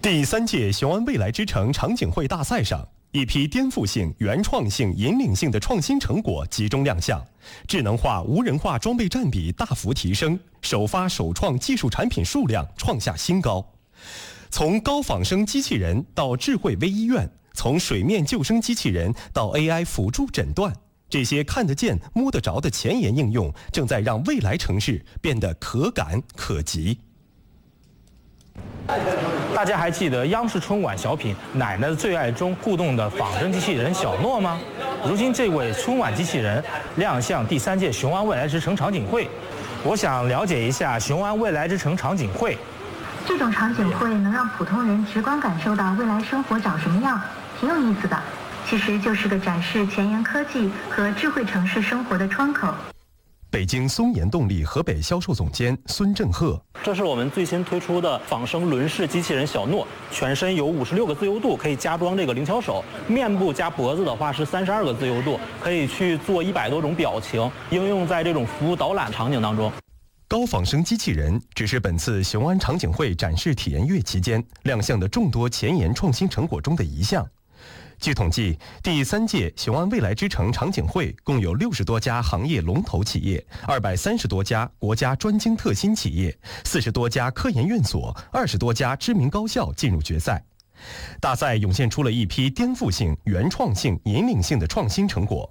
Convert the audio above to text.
第3届雄安未来之城场景会大赛上，一批颠覆性、原创性、引领性的创新成果集中亮相，智能化、无人化装备占比大幅提升，首发首创技术产品数量创下新高。从高仿生机器人到智慧微医院，从水面救生机器人到 AI 辅助诊断，这些看得见、摸得着的前沿应用，正在让未来城市变得可感可及。 大家还记得央视春晚小品《奶奶的最爱》中互动的仿生机器人小诺吗？如今这位春晚机器人亮相第3届雄安未来之城场景会，我想了解一下雄安未来之城场景会。 这种场景会能让普通人直观感受到未来生活长什么样，挺有意思的。其实就是个展示前沿科技和智慧城市生活的窗口。 北京松研动力河北销售总监孙振赫： 这是我们最新推出的仿生轮式机器人小诺，全身有56个自由度，可以加装这个灵巧手；面部加脖子的话是32个自由度，可以去做100多种表情，应用在这种服务导览场景当中。 高仿生机器人只是本次雄安场景会展示体验月期间亮相的众多前沿创新成果中的一项。据统计，第3届雄安未来之城场景会共有60多家行业龙头企业，230多家国家专精特新企业，40多家科研院所，20多家知名高校进入决赛。大赛涌现出了一批颠覆性、原创性、引领性的创新成果，